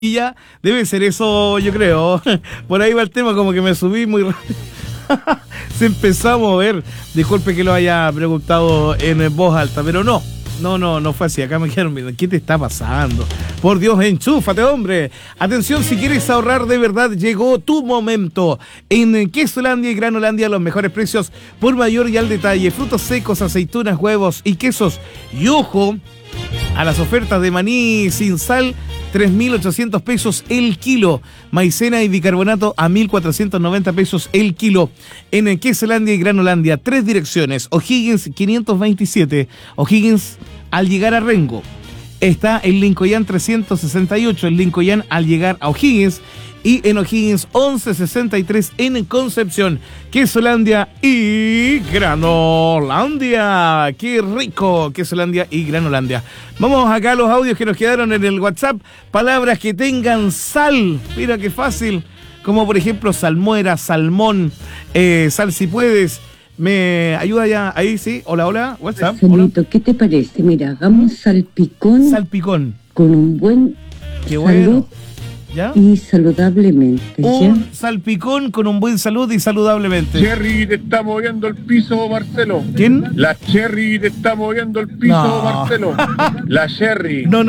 Ya, debe ser eso, yo creo. Por ahí va el tema, como que me subí muy rápido. Se empezó a mover. Disculpe que lo haya preguntado en voz alta, pero no fue así. Acá me quedaron viendo. ¿Qué te está pasando? Por Dios, enchúfate, hombre. Atención, si quieres ahorrar de verdad, llegó tu momento. En Quesolandia y Granolandia, los mejores precios por mayor y al detalle. Frutos secos, aceitunas, huevos y quesos. Y ojo a las ofertas de maní sin sal, 3.800 pesos el kilo. Maicena y bicarbonato a 1.490 pesos el kilo. En Quesolandia y Granolandia, 3 direcciones. O'Higgins 527. O'Higgins al llegar a Rengo. Está en Lincoln 368. En Lincoln al llegar a O'Higgins. Y en O'Higgins 1163 en Concepción. Quesolandia y Granolandia. ¡Qué rico! Quesolandia y Granolandia. Vamos acá a los audios que nos quedaron en el WhatsApp. Palabras que tengan sal. Mira qué fácil. Como por ejemplo salmuera, salmón, sal si puedes. ¿Me ayuda ya? Ahí sí. Hola. WhatsApp. Marcelito, ¿qué te parece? Mira, hagamos salpicón. Salpicón. Con un buen Qué salud. bueno. ¿Ya? Y saludablemente. Un ¿ya? salpicón con un buen salud y saludablemente. Cherry te está moviendo el piso, Marcelo. ¿Quién? La Cherry te está moviendo el piso, No. Marcelo. La Cherry. No,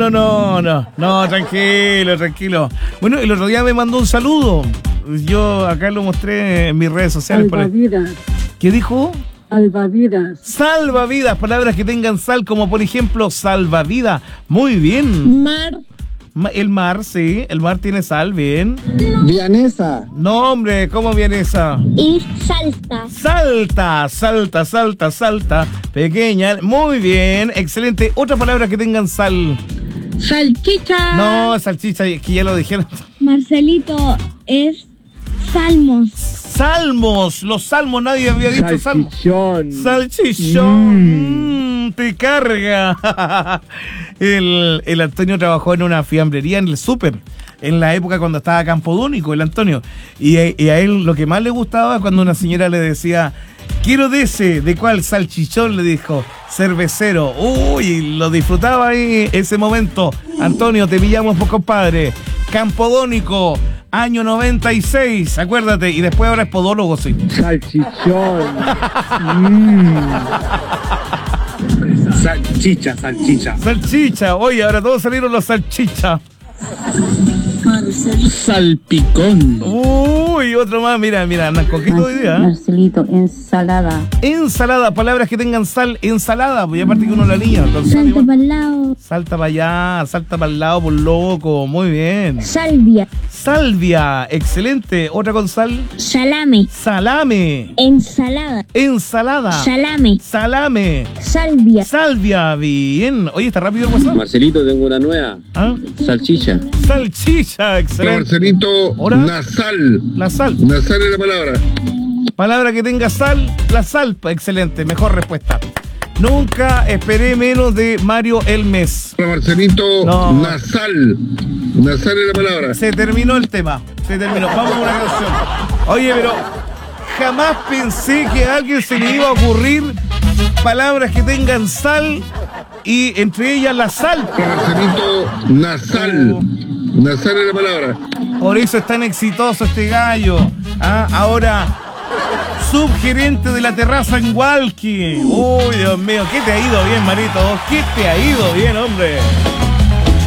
tranquilo. Bueno, el otro día me mandó un saludo. Yo acá lo mostré en mis redes sociales. Salvavidas. ¿Qué dijo? Salvavidas. Salvavidas, palabras que tengan sal, como por ejemplo salvavidas. Muy bien. Mar. El mar, sí, el mar tiene sal, bien. Vianesa. No, hombre, ¿cómo viene esa? Y salta. Salta. Pequeña, muy bien, excelente. Otra palabra que tengan sal. Salchicha. No, salchicha, que ya lo dijeron. Marcelito, es salmos. Salmos, los salmos, nadie había dicho salmos. Salchichón. Te carga. El Antonio trabajó en una fiambrería en el súper, en la época cuando estaba Campodónico, el Antonio. Y a él lo que más le gustaba cuando una señora le decía, quiero de ese, ¿de cuál? Salchichón, le dijo, cervecero. Uy, lo disfrutaba ahí ese momento. Antonio, te pillamos, pues, compadre. Campodónico, año 96, acuérdate. Y después ahora es podólogo, sí. Salchichón. Salchicha, oye, ahora todos salieron los salchichas. Salpicón. Uy, otro más, mira, andan coqueto hoy día. Marcelito, ensalada. Ensalada, palabras que tengan sal, ensalada, pues aparte que uno la lía. Salta para el lado. Salta para allá, salta para el lado, por loco, muy bien. Salvia. Salvia, excelente. Otra con sal. Salame. Salame. Ensalada. Ensalada. Salame. Salame. Salvia. Salvia, bien. Oye, está rápido el WhatsApp. Marcelito, tengo una nueva. ¿Ah? Salchicha. Salchicha, excelente. Marcelito, ¿Ahora? nasal. La sal. Nasal es la palabra. Palabra que tenga sal, la sal. Excelente, mejor respuesta. Nunca esperé menos de Mario Elmes. Marcelito, No. nasal. Nasal es la palabra. Se terminó el tema. Vamos a una canción. Oye, pero jamás pensé que a alguien se le iba a ocurrir palabras que tengan sal y entre ellas la sal. Marcelito, nasal. Nasal es la palabra. Por eso es tan exitoso este gallo. Ahora, subgerente de la terraza en Hualqui. Uy, Dios mío, ¿qué te ha ido bien, Marito? ¿Qué te ha ido bien, hombre?